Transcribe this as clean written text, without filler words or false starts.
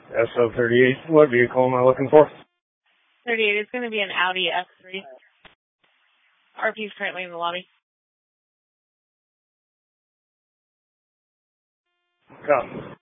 SO38, what vehicle am I looking for? 38 is going to be an Audi S3. RP is currently in the lobby. Come.